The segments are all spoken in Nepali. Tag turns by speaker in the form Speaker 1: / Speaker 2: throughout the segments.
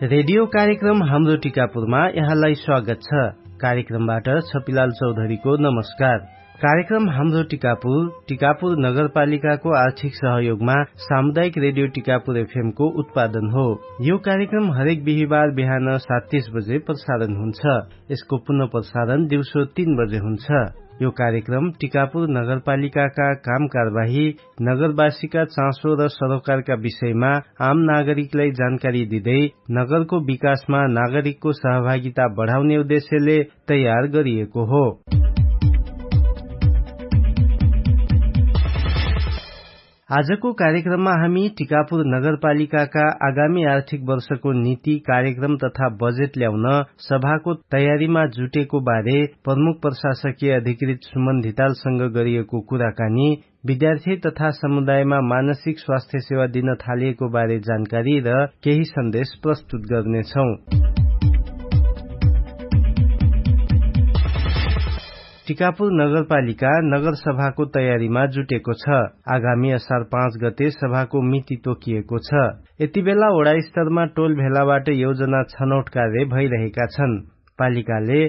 Speaker 1: रेडियो कार्यक्रम हाम्रो टिकापुरमा यहाँलाई स्वागत छ। कार्यक्रमबाट छपिलाल चौधरीको नमस्कार। कार्यक्रम हाम्रो टिकापुर नगरपालिकाको आर्थिक सहयोगमा सामुदायिक रेडियो टिकापुर एफएम को उत्पादन हो। यो कार्यक्रम हरेक बिहीबार बिहान 7:30 बजे प्रसारण हुन्छ। यसको पुनः प्रसारण दिउँसो 3 बजे हुन्छ। यो कार्यक्रम टिकापुर नगरपालिकाका काम कारबाही, नगरवासीका चासो र सरोकारका विषयमा आम नागरिकलाई जानकारी दिँदै नगरको विकासमा नागरिकको सहभागिता बढाउने उद्देश्यले तयार गरिएको हो। आजको कार्यक्रममा हामी टिकापुर नगरपालिकाका आगामी आर्थिक वर्षको नीति, कार्यक्रम तथा बजेट ल्याउन सभाको तयारीमा जुटेको बारे प्रमुख प्रशासकीय अधिकृत सुमन धितालसँग गरिएको कुराकानी, विद्यार्थी तथा समुदायमा मानसिक स्वास्थ्य सेवा दिन थालिएको बारे जानकारी र केही सन्देश प्रस्तुत गर्नेछौं। टिकापुर नगरपालिका नगर सभाको तयारीमा जुटेको छ। आगामी असार 5 गते सभाको मिति तोकिएको छ। यति बेला वडा स्तरमा टोल भेलाबाट योजना छनौट कार्य भइरहेका छन्। पालिकाले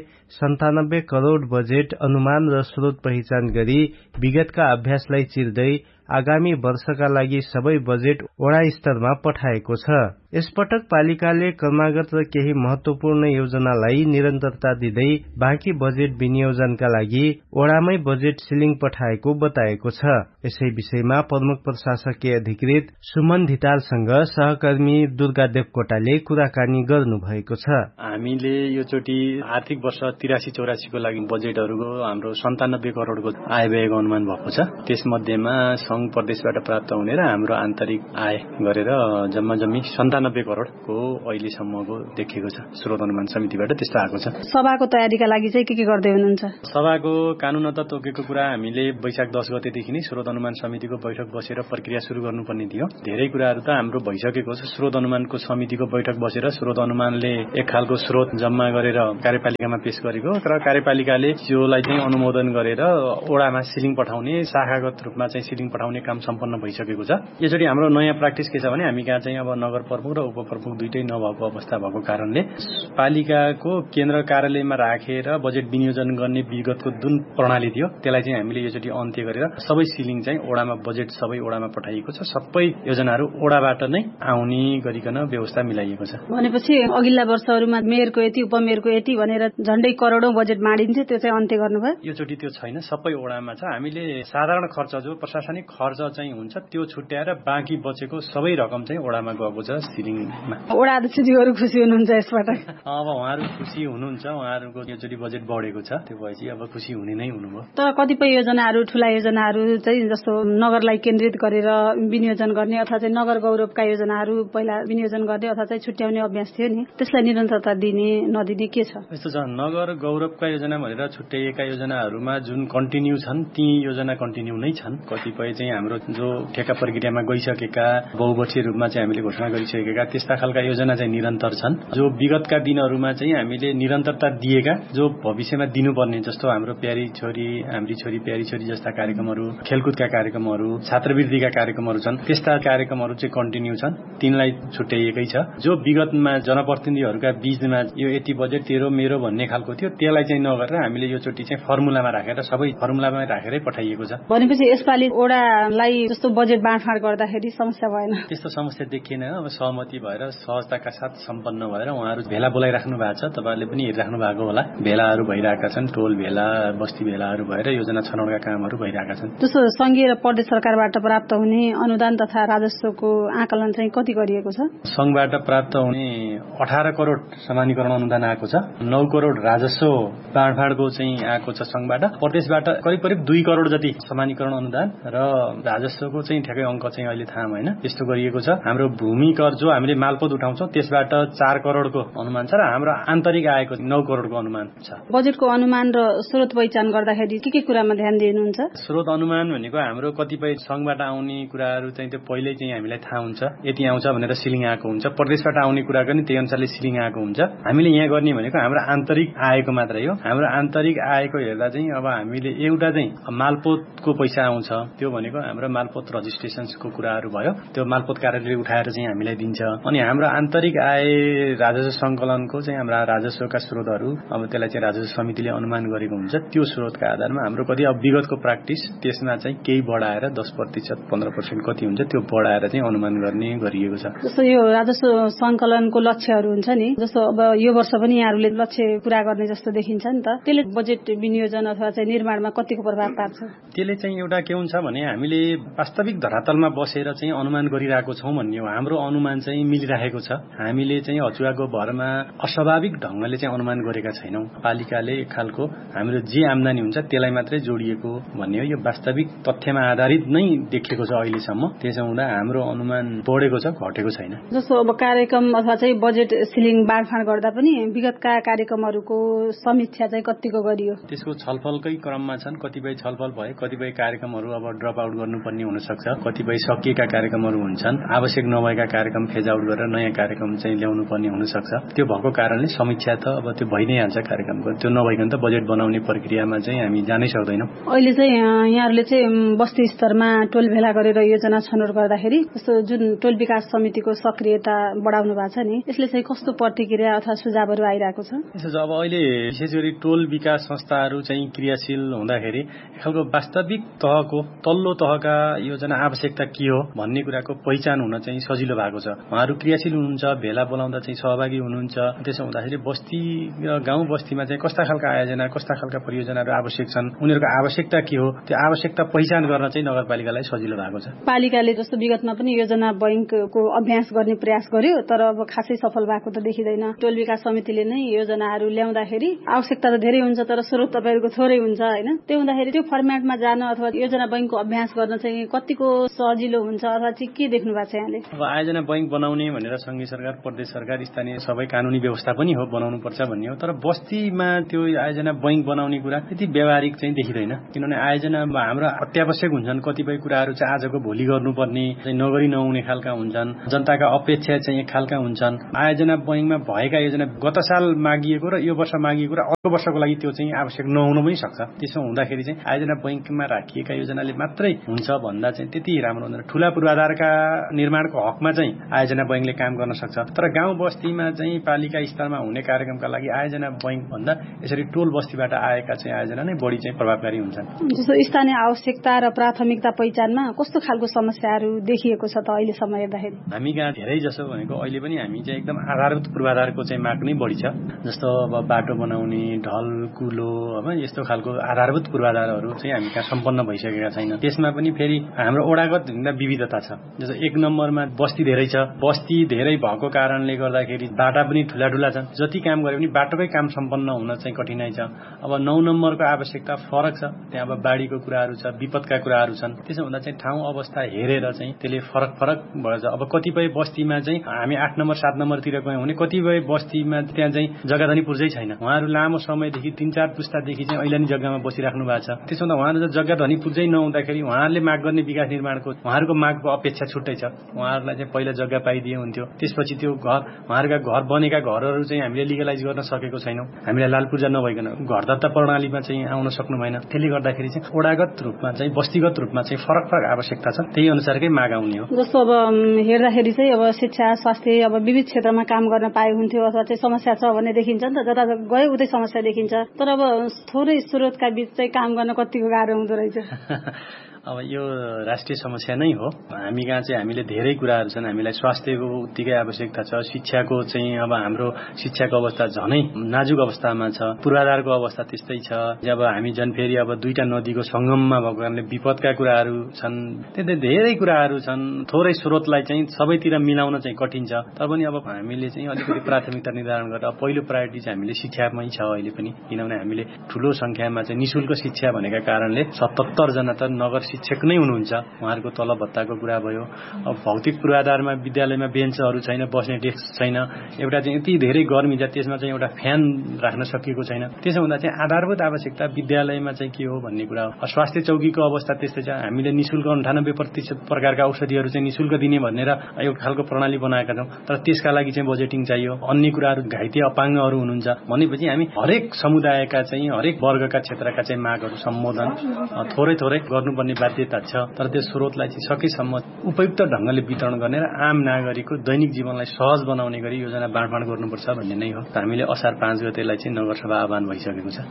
Speaker 1: 97 करोड़ बजेट अनुमान र स्रोत पहिचान गरी विगतका अभ्यासलाई चिर्दै आगामी वर्षका लागि सबै बजेट वडा स्तरमा पठाएको छ। यसपटक पालिकाले क्रमागत र केही महत्वपूर्ण योजनालाई निरन्तरता दिँदै बाँकी बजेट विनियोजनका लागि वडामै बजेट सिलिङ पठाएको बताएको छ। यसै विषयमा प्रमुख प्रशासकीय अधिकृत सुमन धितालसँग सहकर्मी दुर्गा देवकोटाले कुराकानी गर्नु भएको छ।
Speaker 2: हामीले यो चोटि आर्थिक वर्ष 83-84 को लागि बजेटहरूको हाम्रो 97 करोड़को आय व्ययको अनुमान भएको छ। त्यसमध्येमा संघ प्रदेशबाट प्राप्त हुने र हाम्रो आन्तरिक आय गरेर जम्मा 97 करोड़को अहिलेसम्मको देखिएको छ। स्रोत अनुमान समितिबाट त्यस्तो आएको छ।
Speaker 3: सभाको तयारीका लागि चाहिँ के गर्दै हुनुहुन्छ?
Speaker 2: सभाको कानूनत तोकेको कुरा हामीले वैशाख 10 गतेदेखि नै स्रोत अनुमान समितिको बैठक बसेर प्रक्रिया सुरु गर्नुपर्ने थियो। धेरै कुराहरू त हाम्रो भइसकेको छ। स्रोत अनुमानको समितिको बैठक बसेर स्रोत अनुमानले एक खालको स्रोत जम्मा गरेर कार्यपालिकामा पेश गरेको र कार्यपालिकाले यसलाई चाहिँ अनुमोदन गरेर ओडामा सिलिङ पठाउने, शाखागत रूपमा चाहिँ सिलिङ पठाउने काम सम्पन्न भइसकेको छ। यसरी हाम्रो नयाँ प्र्याक्टिस के छ भने हामी कहाँ चाहिँ अब नगर प्रमुख र उपप्रमुख दुईटै नभएको अवस्था भएको कारणले पालिकाको केन्द्र कार्यालयमा राखेर बजेट विनियोजन गर्ने विगतको जुन प्रणाली थियो त्यसलाई चाहिँ हामीले यसरी अन्त्य गरेर सबै सिलिङ चाहिँ ओडामा बजेट सबै ओडामा पठाइएको छ। सबै योजनाहरू ओडाबाट नै आउने गरिकन व्यवस्था मिलाइएको छ।
Speaker 3: भनेपछि अघिल्ला वर्षहरूमा मेयरको यति, उपमेयरको यति भनेर झण्डै करोडौं बजेट माडिन्थ्यो, त्यो चाहिँ अन्त्य गर्नुभयो?
Speaker 2: योचोटि त्यो छैन, सबै ओडामा छ। हामीले साधारण खर्च जो प्रशासनिक खर्च चाहिँ हुन्छ त्यो छुट्याएर बाँकी बचेको सबै रकम चाहिँ ओडामा गएको छ सिलिङमा।
Speaker 3: ओडा अध्यक्षज्यूहरू खुसी हुनुहुन्छ यसबाट?
Speaker 2: अब उहाँहरू खुसी हुनुहुन्छ। उहाँहरूको योचोटि बजेट बढेको छ, त्यो भएपछि अब खुसी हुने नै हुनुभयो।
Speaker 3: तर कतिपय योजनाहरू, ठूला योजनाहरू चाहिँ जस्तो नगरलाई केन्द्रित गरेर विनियोजन गर्ने अथवा चाहिँ नगर गौरवका योजनाहरू पहिला विनियोजन गर्ने अथवा चाहिँ छुट्याउने अभ्यास थियो नि, त्यसलाई निरन्तरता दिने नदिने के छ?
Speaker 2: यस्तो छ, नगर गौरवका योजना भनेर छुट्याइएका योजनाहरूमा जुन कन्टिन्यू छन् ती योजना कन्टिन्यू नै छन्। कतिपय चाहिँ हाम्रो जो ठेक्का प्रक्रियामा गइसकेका, बहुवर्षीय रूपमा चाहिँ हामीले घोषणा गरिसकेका त्यस्ता खालका योजना चाहिँ निरन्तर छन्। जो विगतका दिनहरूमा चाहिँ हामीले निरन्तरता दिएका, जो भविष्यमा दिनुपर्ने, जस्तो हाम्रो प्यारी छोरी, हाम्री छोरी प्यारी छोरी जस्ता कार्यक्रमहरू, खेलकुदका कार्यक्रमहरू, छात्रवृत्तिका कार्यक्रमहरू छन्, त्यस्ता कार्यक्रमहरू चाहिँ कन्टिन्यू छन्। तिनलाई छुट्याइएकै छ। जो विगतमा जनप्रतिनिधिहरूका बीचमा यो यति बजेट तेरो मेरो भन्ने खालको थियो, त्यसलाई चाहिँ नगरेर हामीले यो चोटि चाहिँ फर्मुलामा राखेर सबै फर्मुलामा राखेरै पठाइएको छ।
Speaker 3: भनेपछि यसपालि ओडालाई जस्तो बजेट बाँडफाँड गर्दाखेरि समस्या भएन?
Speaker 2: त्यस्तो समस्या देखिएन। अब सहमति भएर सहजताका साथ सम्पन्न भएर उहाँहरू भेला बोलाइराख्नु भएको छ। तपाईँहरूले पनि हेरिराख्नु भएको होला। भेलाहरू भइरहेका छन्, टोल भेला, बस्ती भेलाहरू भएर योजना छनौटका कामहरू भइरहेका छन्।
Speaker 3: जस्तो संघीय र प्रदेश सरकारबाट प्राप्त हुने अनुदान तथा राजस्वको आकलन चाहिँ कति गरिएको छ?
Speaker 2: संघबाट प्राप्त हुने 18 करोड़ समानीकरण अनुदान आएको छ। 9 करोड़ राजस्व बाँडफाँडको चाहिँ आएको छ संघबाट। प्रदेशबाट करिब 2 करोड़ जति समानीकरण अनुदान र राजस्वको चाहिँ ठ्याक्कै अंक चाहिँ अहिले थाहा भएन, त्यस्तो गरिएको छ। हाम्रो भूमि कर जो हामीले मालपोत उठाउँछौं त्यसबाट 4 करोड़को अनुमान छ र हाम्रो आन्तरिक आएको 9 करोड़को अनुमान छ।
Speaker 3: बजेटको अनुमान र स्रोत पहिचान गर्दाखेरि के कुरामा ध्यान दिनुहुन्छ?
Speaker 2: स्रोत अनुमान भनेको हाम्रो कतिपय संघबाट आउने कुराहरू चाहिँ त्यो पहिल्यै चाहिँ हामीलाई थाहा हुन्छ, यति आउँछ भनेर सिलिङ आएको हुन्छ। प्रदेशबाट आउने कुरा पनि त्यही अनुसारले सिलिङ आएको हुन्छ। हामीले यहाँ गर्ने भनेको हाम्रो आन्तरिक आएको मात्रै हो। हाम्रो आन्तरिक आएको हेर्दा चाहिँ अब हामीले एउटा चाहिँ मालपोतको पैसा आउँछ, त्यो भनेको भनेको हाम्रो मालपोत रजिस्ट्रेसनको कुराहरू भयो, त्यो मालपोत कार्यालयले उठाएर चाहिँ हामीलाई दिन्छ। अनि हाम्रो आन्तरिक आय राजस्व संकलनको चाहिँ हाम्रा राजस्वका स्रोतहरू अब त्यसलाई चाहिँ राजस्व समितिले अनुमान गरेको हुन्छ। त्यो स्रोतका आधारमा हाम्रो कति अब विगतको प्र्याक्टिस त्यसमा चाहिँ केही बढाएर 10% 15% कति हुन्छ त्यो बढाएर चाहिँ अनुमान गर्ने गरिएको छ।
Speaker 3: जस्तो यो राजस्व संकलनको लक्ष्यहरू हुन्छ नि, जस्तो अब यो वर्ष पनि यहाँहरूले लक्ष्य पूरा गर्ने जस्तो देखिन्छ नि त, त्यसले बजेट विनियोजन अथवा चाहिँ निर्माणमा कतिको प्रभाव पार्छ?
Speaker 2: त्यसले चाहिँ एउटा के हुन्छ भने हामीले वास्तविक धरातलमा बसेर चाहिँ अनुमान गरिरहेको छौँ भन्ने हो। हाम्रो अनुमान चाहिँ मिलिरहेको छ। हामीले चाहिँ अचुवाको भरमा अस्वाभाविक ढंगले चाहिँ अनुमान गरेका छैनौं। पालिकाले एक खालको हाम्रो जे आम्दानी हुन्छ त्यसलाई मात्रै जोडिएको भन्ने हो। यो वास्तविक तथ्यमा आधारित नै देखिएको छ अहिलेसम्म। त्यसो हुँदा हाम्रो अनुमान बढेको छ, घटेको छैन।
Speaker 3: जस्तो अब कार्यक्रम अथवा चाहिँ बजेट सिलिङ बाँडफाँड गर्दा पनि विगतका कार्यक्रमहरूको समीक्षा चाहिँ कतिको गरियो?
Speaker 2: त्यसको छलफलकै क्रममा छन्। कतिपय छलफल भए, कतिपय कार्यक्रमहरू अब ड्रप आउट गर्नुपर्ने हुन सक्छ, कतिपय सकिएका कार्यक्रमहरू हुन्छन्, आवश्यक नभएका कार्यक्रम फेज आउट गरेर नयाँ कार्यक्रम चाहिँ ल्याउनु पर्ने हुन सक्छ। त्यो भएको कारणले समीक्षा त अब त्यो भइ नै हाल्छ कार्यक्रमको। त्यो नभइकन त बजेट बनाउने प्रक्रियामा चाहिँ हामी जानै सक्दैनौँ।
Speaker 3: अहिले चाहिँ यहाँहरूले चाहिँ बस्ती स्तरमा टोल भेला गरेर योजना छनौट गर्दाखेरि जस्तो जुन टोल विकास समितिको सक्रियता बढाउनु भएको छ नि, यसले चाहिँ कस्तो प्रतिक्रिया अथवा सुझावहरू आइरहेको छ?
Speaker 2: अब अहिले विशेष गरी टोल विकास संस्थाहरू चाहिँ क्रियाशील हुँदाखेरि खालको वास्तविक तहको तल्लो तहका योजना आवश्यकता के हो भन्ने कुराको पहिचान हुन चाहिँ सजिलो भएको छ। उहाँहरू क्रियाशील हुनुहुन्छ, भेला बोलाउँदा चाहिँ सहभागी हुनुहुन्छ। त्यसो हुँदाखेरि बस्ती र गाउँ बस्तीमा चाहिँ कस्ता खालका आयोजना, कस्ता खालका परियोजनाहरू आवश्यक छन्, उनीहरूको आवश्यकता के हो, त्यो आवश्यकता पहिचान गर्न चाहिँ नगरपालिकालाई सजिलो भएको छ।
Speaker 3: पालिकाले जस्तो विगतमा पनि योजना बैंकको अभ्यास गर्ने प्रयास गर्यो, तर अब खासै सफल भएको त देखिँदैन। टोल विकास समितिले नै योजनाहरू ल्याउँदाखेरि आवश्यकता त धेरै हुन्छ तर स्रोत तपाईहरुको थोरै हुन्छ हैन। त्यो हुँदाखेरि त्यो फर्मेटमा जान अथवा योजना बैंकको अभ्यास गर्न चाहिँ कतिको सजिलो हुन्छ अथवा चाहिँ के देख्नु भएको छ यहाँले?
Speaker 2: अब आयोजना बैंक बनाउने भनेर संघीय सरकार, प्रदेश सरकार, स्थानीय सबै कानूनी व्यवस्था पनि हो, बनाउनु पर्छ भन्ने हो। तर बस्तीमा त्यो आयोजना बैंक बनाउने कुरा त्यति व्यावहारिक चाहिँ देखिँदैन। किनभने आयोजनामा हाम्रो अत्यावश्यक हुन्छन्, कतिपय कुराहरू चाहिँ आजको भोलि गर्नुपर्ने चाहिँ नगरी नहुने खालका हुन्छन्, जनताका अपेक्षा चाहिँ एक खालका हुन्छन्। आयोजना बैंकमा भएका योजना गत साल मागिएको र यो वर्ष मागिएको र अर्को वर्षको लागि त्यो चाहिँ आवश्यक नहुन पनि सक्छ। त्यसो हुँदाखेरि चाहिँ आयोजना बैंकमा राखिएका योजनाले मात्रै हुन्छ भन्दा चाहिँ त्यति राम्रो हुँदैन। ठूला पूर्वाधारका निर्माणको हकमा चाहिँ आयोजना बैंकले काम गर्न सक्छ, तर गाउँ बस्तीमा चाहिँ पालिका स्तरमा हुने कार्यक्रमका लागि आयोजना बैंक भन्दा यसरी टोल बस्तीबाट आएका चाहिँ आयोजना नै बढी चाहिँ प्रभावकारी हुन्छन्।
Speaker 3: जस्तो स्थानीय आवश्यकता र प्राथमिकता पहिचानमा कस्तो खालको समस्याहरू देखिएको छ त अहिलेसम्म हेर्दाखेरि? हामी
Speaker 2: कहाँ धेरै जसो भनेको अहिले पनि हामी चाहिँ एकदम आधारभूत पूर्वाधारको चाहिँ माग नै बढी छ। जस्तो अब बाटो बनाउने, ढल कुलो, अब यस्तो खालको आधारभूत पूर्वाधारहरू चाहिँ हामी कहाँ सम्पन्न भइसकेका छैन। त्यसमा पनि फेरि हाम्रो ओडागत विविधता छ। जस्तो 1 नम्बरमा बस्ती धेरै छ, बस्ती धेरै भएको कारणले गर्दाखेरि बाटा पनि ठूला ठूला छन्। जति काम गरे पनि बाटोकै काम सम्पन्न हुन चाहिँ कठिनाइ छ। अब 9 नम्बरको आवश्यकता फरक छ, त्यहाँ अब बाढीको कुराहरू छ, विपदका कुराहरू छन्। त्यसो हुँदा चाहिँ ठाउँ अवस्था हेरेर चाहिँ त्यसले फरक भएछ। अब कतिपय बस्तीमा चाहिँ हामी 8 नम्बर 7 नम्बरतिर गयौँ भने कतिपय बस्तीमा त्यहाँ चाहिँ जग्गाधनी पुर्जै छैन। उहाँहरू लामो समयदेखि 3-4 पुस्तादेखि चाहिँ ऐलानी जग्गामा बसिराख्नु भएको छ। त्यसो हुँदा उहाँहरू जग्गाधनी पुर्जै नहुँदाखेरि उहाँहरूले माग गर्ने विकास निर्माणको उहाँहरूको मागको अपेक्षा छुट्टै छ। उहाँहरूलाई चाहिँ पहिला जग्गा पाइदिए हुन्थ्यो, त्यसपछि त्यो घर उहाँहरूका घर बनेका घरहरू चाहिँ हामीले लिगलाइज गर्न सकेको छैनौँ। हामीलाई लाल पूर्जा नभइकन घर दत्ता प्रणालीमा चाहिँ आउन सक्नु भएन। त्यसले गर्दाखेरि चाहिँ ओडागत रूपमा चाहिँ बस्तीगत रूपमा चाहिँ फरक आवश्यकता छ, त्यही अनुसारकै माग आउने हो।
Speaker 3: जस्तो अब हेर्दाखेरि चाहिँ अब शिक्षा, स्वास्थ्य, अब विविध क्षेत्रमा काम गर्न पाए हुन्थ्यो अथवा चाहिँ समस्या छ भन्ने देखिन्छ नि त। जता गए उतै समस्या देखिन्छ, तर अब थोरै स्रोतका बीच चाहिँ काम गर्न कतिको गाह्रो हुँदो रहेछ।
Speaker 2: अब यो राष्ट्रिय समस्या नै हो। हामी कहाँ चाहिँ हामीले धेरै कुराहरू छन्। हामीलाई स्वास्थ्यको उत्तिकै आवश्यकता छ, शिक्षाको चाहिँ अब हाम्रो शिक्षाको अवस्था झनै नाजुक अवस्थामा छ, पूर्वाधारको अवस्था त्यस्तै छ। जब हामी फेरि अब दुईटा नदीको संगममा भएको कारणले विपदका कुराहरू छन्, त्यस्तै धेरै कुराहरू छन्। थोरै स्रोतलाई चाहिँ सबैतिर मिलाउन चाहिँ कठिन छ। तर पनि अब हामीले चाहिँ अलिकति प्राथमिकता निर्धारण गरेर पहिलो प्रायोरिटी चाहिँ हामीले शिक्षामै छ अहिले पनि। किनभने हामीले ठूलो संख्यामा चाहिँ निशुल्क शिक्षा भनेका कारणले 77 जना त नगर शिक्षक नै हुनुहुन्छ। उहाँहरूको तलब भत्ताको कुरा भयो। अब भौतिक पूर्वाधारमा विद्यालयमा बेन्चहरू छैन, बस्ने डेस्क छैन, एउटा चाहिँ यति धेरै गर्मी छ, त्यसमा चाहिँ एउटा फ्यान राख्न सकिएको छैन। त्यसो हुँदा चाहिँ आधारभूत आवश्यकता विद्यालयमा चाहिँ के हो भन्ने कुरा हो। स्वास्थ्य चौकीको अवस्था त्यस्तै छ। हामीले निशुल्क 98% प्रकारका औषधिहरू चाहिँ निशुल्क दिने भनेर एउटा खालको प्रणाली बनाएका छौँ, तर त्यसका लागि चाहिँ बजेटिङ चाहियो। अन्य कुराहरू घाइते अपाङ्गहरू हुनुहुन्छ भनेपछि हामी हरेक समुदायका चाहिँ हरेक वर्गका क्षेत्रका चाहिँ मागहरू सम्बोधन थोरै गर्नुपर्ने बाध्यता छ। तर त्यो स्रोतलाई चाहिँ सकेसम्म उपयुक्त ढंगले वितरण गर्ने र आम नागरिकको दैनिक जीवनलाई सहज बनाउने गरी योजना बाँडफाँड गर्नुपर्छ भन्ने नै हो। हामीले असार 5 गतेलाई चाहिँ नगरसभा आह्वान भइसकेको छ।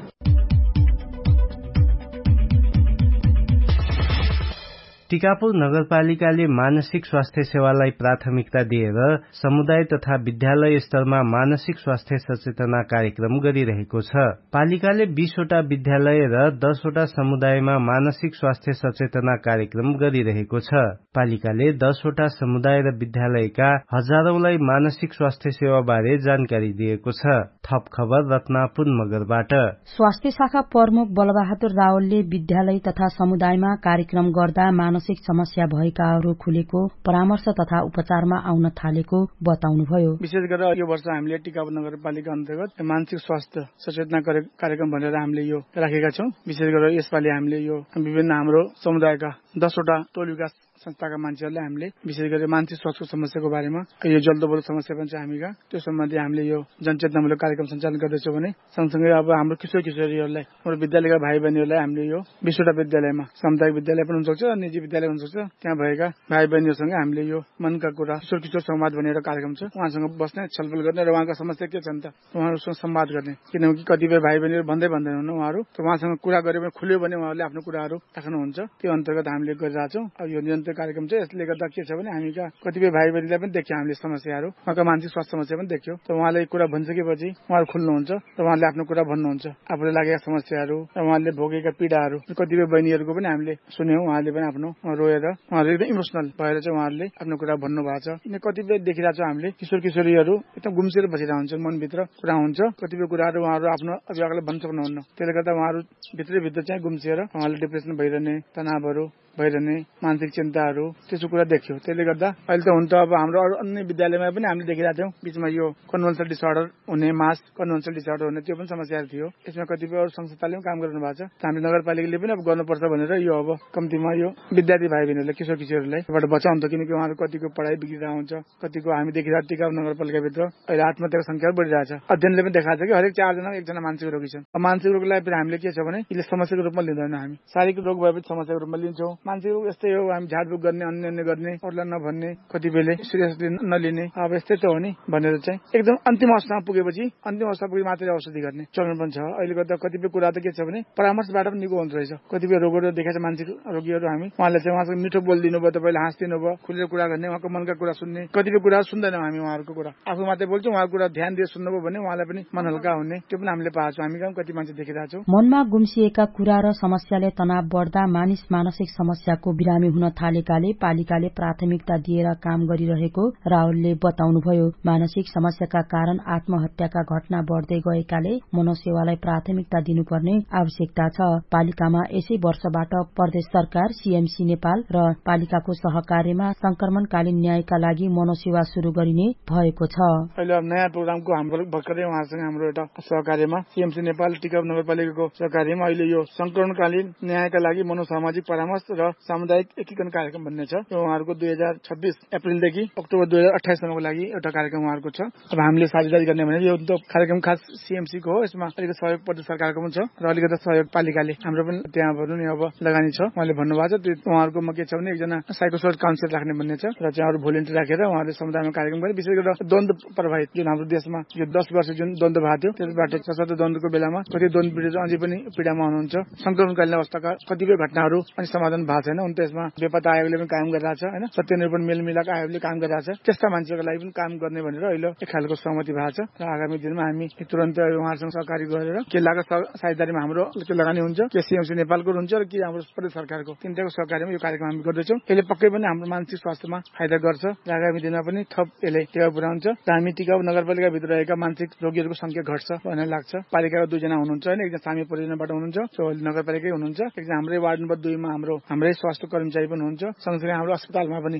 Speaker 1: टिकापुर नगरपालिकाले मानसिक स्वास्थ्य सेवालाई प्राथमिकता दिएर समुदाय तथा विद्यालय स्तरमा मानसिक स्वास्थ्य सचेतना कार्यक्रम गरिरहेको छ। पालिकाले 20 वटा विद्यालय र 10 वटा समुदायमा मानसिक स्वास्थ्य सचेतना कार्यक्रम गरिरहेको छ। पालिकाले 10 वटा समुदाय र विद्यालयका हजारौंलाई मानसिक स्वास्थ्य सेवा बारे जानकारी दिएको छ। थप खबर रत्नापुर मगरबाट।
Speaker 4: स्वास्थ्य शाखा प्रमुख बलबहादुर रावलले विद्यालय तथा समुदायमा कार्यक्रम गर्दा मानसिक समस्या भएकाहरू खुलेको परामर्श तथा उपचारमा आउन थालेको बताउनुभयो।
Speaker 5: विशेष गरेर यो वर्ष हामीले टिकापुर नगरपालिका अन्तर्गत मानसिक स्वास्थ्य सचेतना कार्यक्रम भनेर हामीले यो राखेका छौं। विशेष गरेर यसपालि हामीले यो विभिन्न हाम्रो समुदायका 10 वटा टोल विकास संस्थाका मान्छेहरूले हामीले विशेष गरी मानसिक स्वास्थ्यको समस्याको बारेमा यो जल्दोबल्दो समस्या पनि छ हामीका त्यो सम्बन्धी हामीले यो जनचेतनामूलक कार्यक्रम सञ्चालन गर्दैछौँ भने सँगसँगै अब हाम्रो किशोर किशोरीहरूलाई हाम्रो विद्यालयका भाइ बहिनीहरूलाई हामीले यो 20 वटा विद्यालयमा सामुदायिक विद्यालय पनि हुन सक्छ र निजी विद्यालय हुन सक्छ त्यहाँ भएका भाइ बहिनीहरूसँग हामीले यो मनका कुरा किशोर किशोर संवाद भन्ने एउटा कार्यक्रम छ। उहाँसँग बस्ने छलफल गर्ने र उहाँका समस्या के छन् त उहाँहरूसँग संवाद गर्ने किनकि कतिपय भाइ बहिनीहरू भन्दै भन्दैनन् उहाँहरू उहाँसँग कुरा गरे भने खुल्यो भने उहाँहरूले आफ्नो कुराहरू राख्नुहुन्छ। त्यो अन्तर्गत हामीले गरिरहेछौँ। अब यो निरन्तर कार्यक्रम छ। यसले गर्दा के छ भने हामीका कतिपय भाइ बहिनीलाई पनि देख्यौँ हामीले समस्याहरू उहाँका मानसिक स्वास्थ्य समस्या पनि देख्यौँ। त उहाँले कुरा भनिसकेपछि उहाँहरू खुल्नुहुन्छ र उहाँले आफ्नो कुरा भन्नुहुन्छ आफूले लागेका समस्याहरू र उहाँले भोगेका पीडाहरू कतिपय बहिनीहरूको पनि हामीले सुन्यौँ। उहाँले पनि आफ्नो रोएर उहाँहरू एकदम इमोसनल भएर चाहिँ उहाँहरूले आफ्नो कुरा भन्नु भएको छ। किन कतिपय देखिरहेको छ हामीले किशोर किशोरीहरू एकदम गुम्सिएर बसिरहेको हुन्छ मनभित्र कुरा हुन्छ कतिपय कुराहरू उहाँहरू आफ्नो अभिभावकलाई भन्न सक्नुहुन्न। त्यसले गर्दा उहाँहरू भित्रभित्र चाहिँ गुम्सिएर उहाँले डिप्रेसन भइरहने तनावहरू भइरहने मानसिक चिन्ताहरू त्यस्तो कुरा देख्यो। त्यसले गर्दा अहिले त हुन त अब हाम्रो अरू अन्य विद्यालयमा पनि हामीले देखिरहेको थियौँ बीचमा यो कन्भेन्सनल डिसअर्डर हुने मास कन्भेन्सनल डिसअर्डर हुने त्यो पनि समस्याहरू थियो। यसमा कतिपय अरू संस्थाले पनि काम गर्नु भएको छ। हामीले नगरपालिकाले पनि अब गर्नुपर्छ भनेर यो अब कम्तीमा यो विद्यार्थी भाइ बहिनीहरूलाई किशोर किशोरहरूलाई बाट बचाउँछ किनकि उहाँहरू कतिको पढाइ बिग्रिरहेको हुन्छ कतिको हामी देखिरहेको टिकापुर नगरपालिकाभित्र अहिले आत्महत्याको संख्या बढिरहेछ। अध्ययनले पनि देखाएको छ कि हरेक 4 जना एकजना मानसिक रोगी छन्। मानसिक रोगलाई पनि हामीले के छ भने यसले समस्याको रूपमा लिँदैन। हामी शारीरिक रोग भएपछि समस्याको रूपमा लिन्छौँ। मानसिक रोग यस्तै हो हामी झाडफुक गर्ने अन्य गर्ने अरूलाई नभन्ने कतिपयले सिरियसली नलिने अब यस्तै त हो नि भनेर चाहिँ एकदम अन्तिम अवस्थामा पुगेपछि अन्तिम अवस्था पुगे मात्रै औषधि गर्ने चलन पनि छ। अहिले गर्दा कतिपय कुरा त के छ भने परामर्शबाट पनि निको हुँदो रहेछ। कतिपय रोगहरू देखाएको छ मानसिक रोगीहरू हामी उहाँले चाहिँ उहाँसँग मिठो बोलिदिनु भयो तपाईँले हाँसिदिनु भयो खुलेर कुरा गर्ने उहाँको मनका कुरा सुन्ने कतिपय कुरा सुन्दैनौँ हामी उहाँहरूको कुरा आफू मात्रै बोल्छौँ उहाँको कुरा ध्यान दिएर सुन्नुभयो भने उहाँलाई पनि मन हल्का हुने त्यो पनि हामीले पाएको छौँ। हामी कहाँ कति मान्छे देखिरहेको छौँ।
Speaker 4: मनमा गुम्सिएका कुरा र समस्याले तनाव बढ्दा मानिस मानसिक समस्याको बिरामी हुन थालेकाले पालिकाले प्राथमिकता दिएर काम गरिरहेको रावलले बताउनुभयो। मानसिक समस्याका कारण आत्महत्याका घटना बढ्दै गएकाले मनोसेवालाई प्राथमिकता दिनुपर्ने आवश्यकता छ। पालिकामा यसै वर्षबाट प्रदेश सरकार सीएमसी नेपाल र पालिकाको सहकार्यमा संक्रमणकालीन न्यायका लागि मनोसेवा शुरू गरिने भएको छ।
Speaker 5: अहिले अब नयाँ प्रोग्रामको हाम्रो भर्खरै उहाँसँग हाम्रो एउटा सहकार्यमा सीएमसी नेपाल टिकापुर नगरपालिकाको सहकार्यमा अहिले यो संक्रमणकालीन न्यायका लागि मनोसामाजिक परामर्श र सामुदायिक एकीकरण कार्यक्रम भन्ने छ। यो उहाँहरूको 2026 अप्रिलदेखि अक्टोबर 2028 सम्मको लागि एउटा कार्यक्रम उहाँहरूको छ। अब हामीले साझेदारी गर्ने भने यो कार्यक्रम खास सीएमसी को हो। यसमा अलिकति सहयोग प्रदेश सरकारको पनि छ र अलिकति सहयोग पालिकाले हाम्रो पनि त्यहाँ भनौँ नि अब लगानी छ। उहाँले भन्नुभएको छ त्यो उहाँहरूकोमा के छ भने एकजना साइकोसोसियल काउन्सिलर राख्ने भन्ने छ र चाहिँ अरू भोलिन्टियर राखेर उहाँहरूले समुदायमा कार्यक्रम गरे। विशेष गरेर द्वन्द्व प्रभावित जुन हाम्रो देशमा यो 10 वर्ष जुन द्वन्द्व भएको थियो त्यसबाट सशक्त द्वन्द्वको बेलामा कति द्वन्द्व पीडित अझै पनि पीडामा हुनुहुन्छ। संक्रमणकालीन अवस्थाका कतिपय घटनाहरू अनि समाधान भएको छैन। उन त्यसमा बेपत्ता आयोगले पनि काम गरिरहेको छ होइन सत्यनिरूपण मेलमिलाप आयोगले काम गरिरहेको छ। त्यस्ता मान्छेको लागि पनि काम गर्ने भनेर अहिले एक खालको सहमति भएको छ र आगामी दिनमा हामी तुरन्त उहाँहरूसँग सहकारी गरेर के लागत साझेदारीमा हाम्रो लगानी हुन्छ के सीएमसी नेपालको हुन्छ र के हाम्रो प्रदेश सरकारको तिनटाको सहकार्यमा यो कार्यक्रम हामी गर्दैछौँ। यसले पक्कै पनि हाम्रो मानसिक स्वास्थ्यमा फाइदा गर्छ र आगामी दिनमा पनि थप यसले टेवा पुर्याउँछ र हामी टिकापुर नगरपालिकाभित्र रहेका मानसिक रोगीहरूको संख्या घट्छ भन्ने लाग्छ। पालिकाका 2 जना हुनुहुन्छ होइन एकजना सामी परियोजनाबाट हुनुहुन्छ नगरपालिकै हुनुहुन्छ एकजना हाम्रै वार्ड नम्बर 2 मा हाम्रै स्वास्थ्य कर्मचारी पनि हुनुहुन्छ। सँगसँगै हाम्रो अस्पतालमा पनि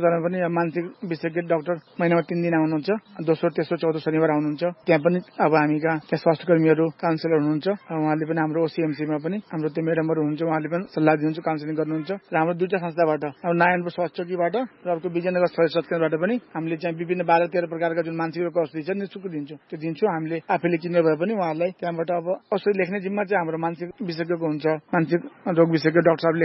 Speaker 5: मानसिक विशेषज्ञ डाक्टर महिनामा 3 दिन आउनुहुन्छ। दोस्रो तेस्रो चौथो शनिबार आउनुहुन्छ। त्यहाँ पनि अब हामी त्यहाँ स्वास्थ्य कर्मीहरू काउन्सिलर हुनुहुन्छ। उहाँले पनि हाम्रो ओसीएमसीमा पनि हाम्रो त्यो मेडमहरू हुनुहुन्छ उहाँले पनि सल्लाह दिनुहुन्छ काउन्सिलिङ गर्नुहुन्छ। र हाम्रो 2टा संस्थाबाट अब नारायणपुर स्वास्थ्य चौकीबाट र अर्को विजयनगर स्वास्थ्य केन्द्रबाट पनि हामीले चाहिँ विभिन्न 12-13 प्रकारका जुन मानसिक रोगको औषधि छ निःशुल्क दिन्छौँ। त्यो दिन्छौँ हामीले आफैले किन्ने भए पनि उहाँलाई त्यहाँबाट अब औषधि लेख्ने जिम्मा चाहिँ हाम्रो मानसिक विशेषज्ञको हुन्छ। मानसिक रोग विशेषज्ञ डाक्टर साहब लेख्नुहुन्छ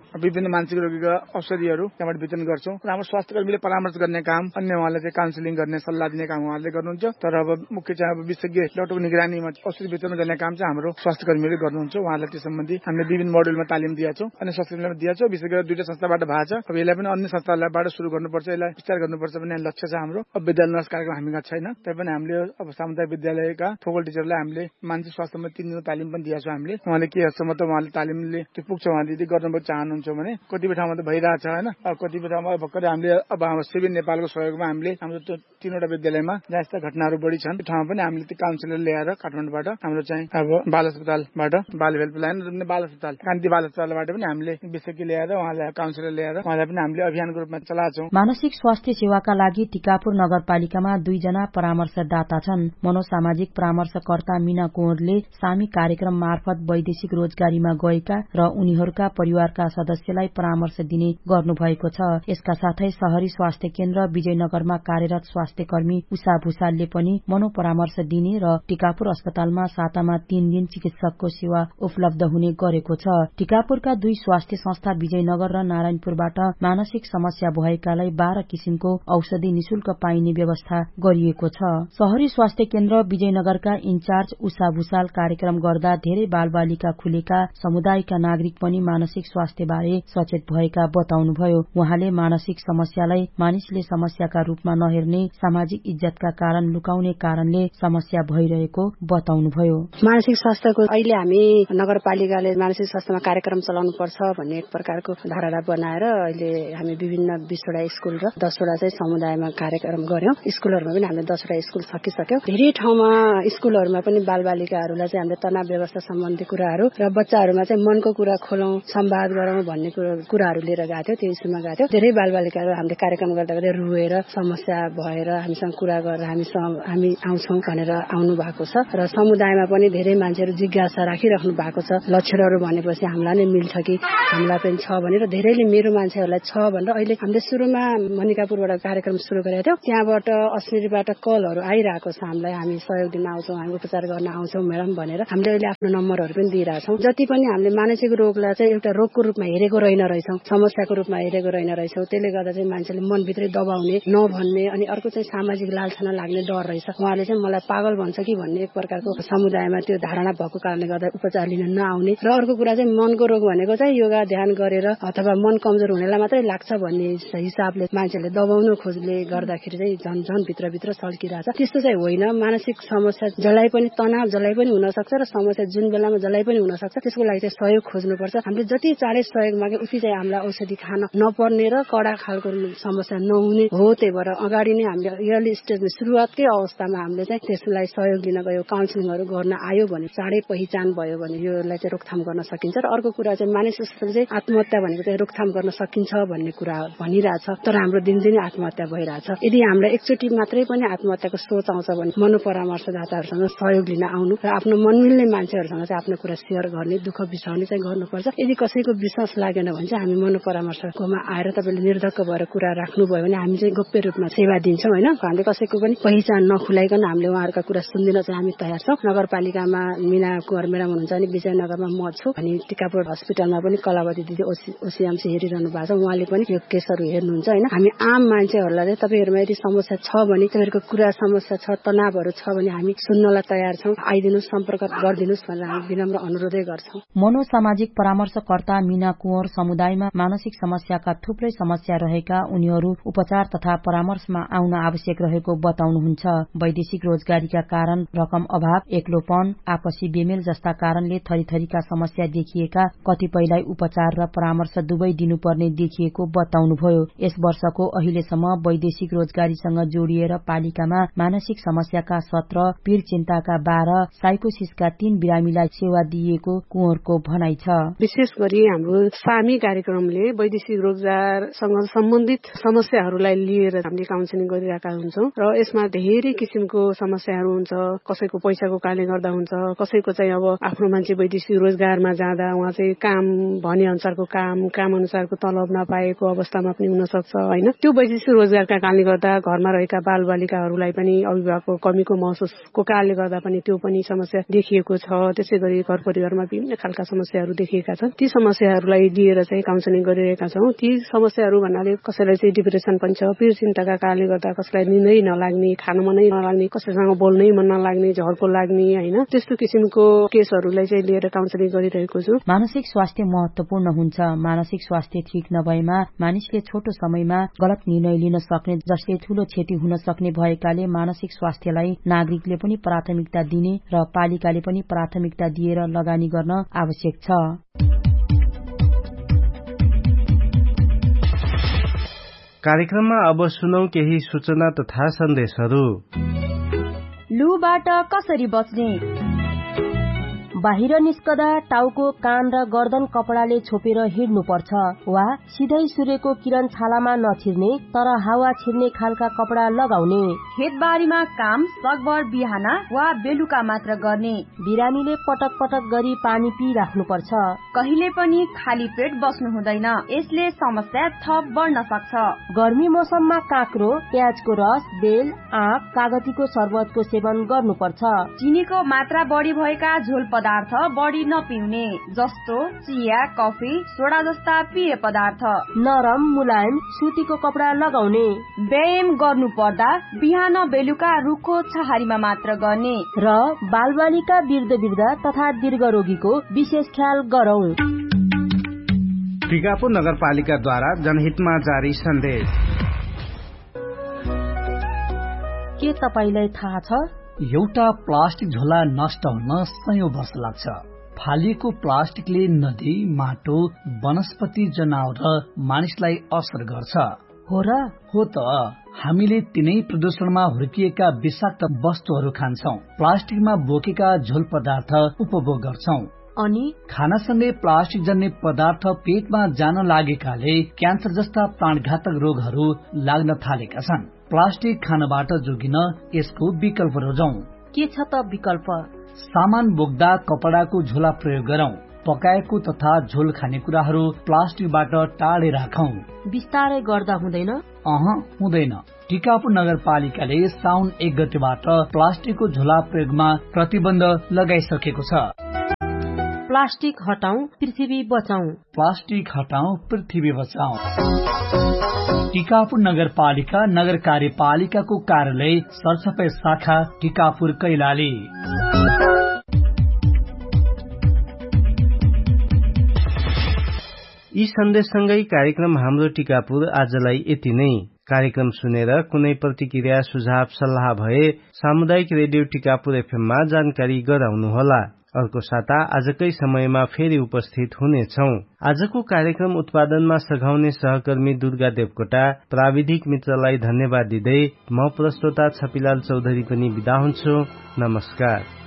Speaker 5: विभिन्न मानसिक रोगीका औषधिहरू त्यहाँबाट वितरण गर्छौँ र हाम्रो स्वास्थ्य कर्मीले परामर्श गर्ने काम, अन्य उहाँलाई चाहिँ काउन्सिलिङ गर्ने सल्लाह दिने काम उहाँले गर्नुहुन्छ। तर अब मुख्य चाहिँ अब विशेषज्ञ डाक्टरको निगरानीमा औषधि वितरण गर्ने काम चाहिँ हाम्रो स्वास्थ्य कर्मीले गर्नुहुन्छ। उहाँलाई त्यस सम्बन्धी हामीले विभिन्न मोड्युलमा तालिम दिएका छौँ अनि स्वास्थ्य कर्मीलाई दिएका छौँ। विशेष गरेर 2टा संस्थाबाट भएको छ। अब यसलाई पनि अन्य संस्थाबाट सुरु गर्नुपर्छ, यसलाई विस्तार गर्नुपर्छ भन्ने लक्ष्य छ हाम्रो। अब विद्यालय नर्स कार्यक्रम हामीमा छैन, तैपनि हामीले अब सामुदायिक विद्यालयका फोकल टिचरलाई हामीले मानसिक स्वास्थ्यमा 3 दिनको तालिम पनि दिएका छौँ हामीले। उहाँले के हदसम्म त उहाँले तालिमले त्यो पुग्छ उहाँले यदि गर्न चाहनुहुन्छ भने कतिपय ठाउँमा त भइरहेछ होइन। अब कतिपय ठाउँमा भर्खरै हामीले अब हाम्रो सिभिल नेपालको सहयोगमा हामीले हाम्रो त्यो 3वटा विद्यालयमा जहाँ यस्ता घटनाहरू बढी छन् त्यो ठाउँमा पनि हामीले त्यो काउन्सिलर ल्याएर काठमाडौँबाट हाम्रो चाहिँ अब बाल अस्पतालबाट बाल हेल्पलाइन र बाल अस्पताल कान्ति बाल अस्पतालबाट पनि हामीले विशेषज्ञ ल्याएर उहाँलाई काउन्सिलर ल्याएर उहाँलाई पनि हामीले अभियानको रूपमा चलाछौँ।
Speaker 4: मानसिक स्वास्थ्य सेवाका लागि टिकापुर नगरपालिकामा 2 जना परामर्शदाता छन्। मनोसामाजिक परामर्शकर्ता मीना कुँवरले सामी कार्यक्रम मार्फत वैदेशिक रोजगारीमा गएका र उनीहरूका परिवारका सदस्यलाई परामर्श दिने गर्नुभएको छ। यसका साथै शहरी स्वास्थ्य केन्द्र विजयनगरमा कार्यरत स्वास्थ्य कर्मी उषा भूषालले पनि मनोपरामर्श दिने र टिकापुर अस्पतालमा सातामा 3 दिन चिकित्सकको सेवा उपलब्ध हुने गरेको छ। टिकापुरका 2 स्वास्थ्य संस्था विजयनगर र नारायणपुरबाट मानसिक समस्या भएकालाई 12 किसिमको औषधि निशुल्क पाइने व्यवस्था गरिएको छ। शहरी स्वास्थ्य केन्द्र विजयनगरका इन्चार्ज उषा भूषाल कार्यक्रम गर्दा धेरै बालबालिका खुलेका समुदायका नागरिक पनि मानसिक स्वास्थ्य बारे सचेत भएका बताउनुभयो। उहाँले मानसिक समस्यालाई मानिसले समस्याका रूपमा नहेर्ने, सामाजिक इज्जतका कारण लुकाउने कारणले समस्या भइरहेको बताउनुभयो।
Speaker 6: मानसिक स्वास्थ्यको अहिले हामी नगरपालिकाले मानसिक स्वास्थ्यमा कार्यक्रम चलाउनु पर्छ भन्ने एक प्रकारको धारणा बनाएर अहिले हामी विभिन्न 20वटा स्कुल र 10वटा चाहिँ समुदायमा कार्यक्रम गर्यौं। स्कुलहरुमा पनि हामीले 10वटा स्कुल सकिसक्यौं। धेरै ठाउँमा स्कुलहरुमा पनि बालबालिकाहरूलाई चाहिँ हामीले तनाव व्यवस्था सम्बन्धी कुराहरू र बच्चाहरुमा चाहिँ मनको कुरा खोलौं, संवाद गरौं भन्ने कुराहरू लिएर गएको थियो। त्यो स्कुलमा गएको थियो। धेरै बालबालिकाहरू हामीले कार्यक्रम गर्दा गर्दै रुएर समस्या भएर हामीसँग कुरा गरेर हामी आउँछौं भनेर आउनु भएको छ र समुदायमा पनि धेरै मान्छेहरू जिज्ञासा राखिराख्नु भएको छ। लक्षणहरू भनेपछि हामीलाई नै मिल्छ कि हामीलाई पनि छ भनेर धेरैले मेरो मान्छेहरूलाई छ भनेर अहिले हामीले सुरुमा मनिकापुरबाट कार्यक्रम सुरु गरेका थियौं। त्यहाँबाट अस्मिरीबाट कलहरू आइरहेको छ हामीलाई, हामी सहयोग दिन आउँछौं, हामी उपचार गर्न आउँछौं म्याडम भनेर हामीले अहिले आफ्नो नम्बरहरू पनि दिइरहेछौं। जति पनि हामीले मानसिक रोगलाई चाहिँ एउटा रोगको रूपमा हेरेको रहेन रहेछौं, समस्याको रूपमा हेरेको रहेन रहेछौं। त्यसले गर्दा चाहिँ मान्छेले मनभित्रै दबाउने, नभन्ने अनि अर्को चाहिँ सामाजिक लालसाना लाग्ने डर रहेछ। उहाँले चाहिँ मलाई पागल भन्छ कि भन्ने एक प्रकारको समुदायमा त्यो धारणा भएको कारणले गर्दा उपचार लिन नआउने र अर्को कुरा चाहिँ मनको रोग भनेको चाहिँ योगा ध्यान गरेर अथवा मन कमजोर हुनेलाई मात्रै लाग्छ भन्ने हिसाबले मान्छेले दबाउनु खोजले गर्दाखेरि चाहिँ झन भित्रभित्र सल्किरहेछ। त्यस्तो चाहिँ होइन। मानसिक समस्या जसलाई पनि तनाव जसलाई पनि हुन सक्छ र समस्या जुन बेलामा जसलाई पनि हुन सक्छ। त्यसको लागि चाहिँ सहयोग खोज्नुपर्छ। हामीले जति चाँडै सहयोग मागे उति चाहिँ हामीलाई औषधि खान नपर्ने र कडा खालको समस्या नहुने हो। त्यही भएर अगाडि नै हामीले अर्ली स्टेजमा सुरुवातकै अवस्थामा हामीले चाहिँ त्यसलाई सहयोग लिन गयो, काउन्सिलिङहरू गर्न आयो भने चाँडै पहिचान भयो भने योलाई चाहिँ रोकथाम गर्न सकिन्छ। र अर्को कुरा चाहिँ मानसिक चाहिँ आत्महत्या भनेको चाहिँ रोकथाम गर्न सकिन्छ भन्ने कुरा भनिरहेछ। तर हाम्रो दिनदिनै आत्महत्या भइरहेछ। यदि हामीलाई एकचोटि मात्रै पनि आत्महत्याको सोच आउँछ भने मनोपरामर्शदाताहरूसँग सहयोग लिन आउनु र आफ्नो मन मिल्ने मान्छेहरूसँग चाहिँ आफ्नो कुरा शेयर गर्ने, दुःख बिसाउने चाहिँ गर्नुपर्छ। यदि कसैको विश्वास लागेन भने चाहिँ हामी मनोपरामर्शकोमा आएर तपाईँले निर्धक्क भएर कुरा राख्नुभयो भने हामी चाहिँ गोप्य रूपमा सेवा दिन्छौँ होइन। हामीले कसैको पनि पहिचान नखुलाइकन हामीले उहाँहरूका कुरा सुनिदिन चाहिँ हामी तयार छौँ। नगरपालिकामा मीना कुँवर म्याडम हुनुहुन्छ अनि विजयनगरमा म छु अनि टिकापुर हस्पिटलमा पनि कलावती दिदी ओसिएमसी हेरिरहनु भएको छ। उहाँले पनि यो केसहरू हेर्नुहुन्छ होइन। हामी आम मान्छेहरूलाई चाहिँ तपाईँहरूमा यदि समस्या छ भने, तपाईँहरूको कुरा समस्या छ, तनावहरू छ भने हामी सुन्नलाई तयार छौँ। आइदिनुहोस्, सम्पर्क गरिदिनुहोस् भनेर हामी विनम्र अनुरोधै गर्छौँ।
Speaker 4: मनोसामाजिक परामर्शकर्ता मीना कुँवर समुदायमा मानसिक समस्याका थुप्रै समस्या रहेका उनीहरू उपचार तथा परामर्शमा आउन आवश्यक रहेको बताउनुहुन्छ। वैदेशिक रोजगारीका कारण, रकम अभाव, एक्लोपन, आपसी बेमेल जस्ता कारणले थरीथरीका समस्या देखिएका कतिपयलाई उपचार र परामर्श दुवै दिनुपर्ने देखिएको बताउनुभयो। यस वर्षको अहिलेसम्म वैदेशिक रोजगारीसँग जोडिएर पालिकामा मानसिक समस्याका 17, पीड़ चिन्ताका 12, साइकोसिसका 3 बिरामीलाई सेवा दिएको कुँवरको भनाइ छ।
Speaker 7: विशेष गरी हाम्रो सामी कार्यक्रमले वैदेशिक रोजगारसँग सम्बन्धित समस्याहरूलाई लिएर हामीले काउन्सिलिङ गरिरहेका हुन्छौं र यसमा धेरै किसिमको समस्याहरू हुन्छ। कसैको पैसाको कारणले गर्दा हुन्छ, कसैको चाहिँ अब आफ्नो मान्छे वैदेशिक रोजगारमा जाँदा उहाँ चाहिँ काम भने अनुसारको काम अनुसारको तलब नपाएको अवस्थामा पनि हुन सक्छ हैन। त्यो वैदेशिक रोजगारका कारणले गर्दा घरमा रहेका बालबालिकाहरूलाई पनि अभिभावकको कमीको महसुसको कारणले गर्दा पनि त्यो पनि समस्या देखिएको छ। त्यसैगरी घर परिवारमा विभिन्न खालका समस्याहरू देखिएका छन्। ती समस्याहरू समस्याहरूलाई लिएर चाहिँ काउन्सिलिङ गरिरहेका छौँ। ती समस्याहरू भन्नाले कसैलाई चाहिँ डिप्रेसन पनि छ, पीड चिन्ताका कारणले गर्दा कसैलाई निदै नलाग्ने, खान मनै नलाग्ने, कसैसँग बोल्नै मन नलाग्ने, झर्को लाग्ने हैन, त्यस्तो किसिमको केसहरूलाई चाहिँ लिएर काउन्सिलिङ गरिरहेको छु।
Speaker 4: मानसिक स्वास्थ्य महत्त्वपूर्ण हुन्छ। मानसिक स्वास्थ्य ठीक नभएमा मानिसले छोटो समयमा गलत निर्णय लिन सक्ने, जसले ठूलो क्षति हुन सक्ने भएकाले मानसिक स्वास्थ्यलाई नागरिकले पनि प्राथमिकता दिने र पालिकाले पनि प्राथमिकता दिएर लगानी गर्न आवश्यक छ।
Speaker 1: कार्यक्रममा अब सुनौ केही सूचना तथा सन्देशहरू।
Speaker 4: लुबाट कसरी बच्ने? बाहिर निस्कदा टाउको, कान र गर्दन कपडाले छोपेर हिँड्नुपर्छ वा सिधै सूर्यको किरण छालामा नछिर्ने तर हावा छिर्ने खालका कपडा लगाउने। खेतबारीमा काम सकभर बिहान वा बेलुका मात्र गर्ने। बिरामीले पटक पटक गरी पानी पिइराख्नुपर्छ। कहिले पनि खाली पेट बस्नु हुँदैन, यसले समस्या थप बढ्न सक्छ। गर्मी मौसममा काँक्रो, प्याजको रस, बेल, आँप, कागतीको शरबतको सेवन गर्नुपर्छ। चिनीको मात्रा बढी भएका झोल पदार्थ बढी नपिउने, जस्तो चिया, कफी, सोडा जस्ता पेय पदार्थ। नरम मुलायम सुतीको कपडा लगाउने। व्यायाम गर्नु पर्दा बिहान बेलुका रुखो छहारीमा मात्र गर्ने र बालबालिका, वृद्ध तथा दीर्घ रोगीको विशेष ख्याल गरौं।
Speaker 1: टिकापुर नगरपालिकाद्वारा जनहितमा जारी सन्देश।
Speaker 4: के तपाईलाई थाहा छ
Speaker 8: एउटा प्लास्टिक झोला नष्ट हुन सयौं वर्ष लाग्छ। फालिएको प्लास्टिकले नदी, माटो, वनस्पति, जनावर र मानिसलाई असर गर्छ।
Speaker 4: हो र?
Speaker 8: हो त। हामीले तिनै प्रदूषणमा हुर्किएका विषाक्त वस्तुहरू खान्छौं, प्लास्टिकमा बोकेका झोल पदार्थ उपभोग गर्छौं
Speaker 4: अनि
Speaker 8: खानासँगै प्लास्टिक जन्य पदार्थ पेटमा जान लागेकाले क्यान्सर जस्ता प्राणघातक रोगहरू लाग्न थालेका छन्। प्लास्टिक खानबाट जोगिन यसको विकल्प रोजौं।
Speaker 4: के छ त विकल्प?
Speaker 8: सामान बोक्दा कपडाको झोला प्रयोग गरौं। पकाएको तथा झोल खानेकुराहरू प्लास्टिकबाट टाढे राखौं।
Speaker 4: बिस्तारै गर्दा हुँदैन?
Speaker 8: हुँदैन। टिकापुर नगरपालिकाले साउन 1 गतेबाट प्लास्टिकको झोला प्रयोगमा प्रतिबन्ध लगाइसकेको छ।
Speaker 4: प्लास्टिक हटाऊ, पृथ्वी बचाऊ।
Speaker 8: प्लास्टिक हटाऊ, पृथ्वी बचाऊ। टिकापुर नगरपालिका, नगर कार्यपालिकाको कार्यालय, सरसफाई शाखा, टिकापुर, कैलाली।
Speaker 1: यी सन्देशसँगै कार्यक्रम हाम्रो टिकापुर आजलाई यति नै। कार्यक्रम सुनेर कुनै प्रतिक्रिया, सुझाव, सल्लाह भए सामुदायिक रेडियो टिकापुर एफएममा जानकारी गराउनुहोला। अर्को साता आजकै समयमा फेरि उपस्थित हुनेछौं। आजको कार्यक्रम उत्पादनमा सघाउने सहकर्मी दुर्गा देवकोटा, प्राविधिक मित्रलाई धन्यवाद दिँदै म प्रस्तोता छपिलाल चौधरी पनि बिदा हुन्छु। नमस्कार।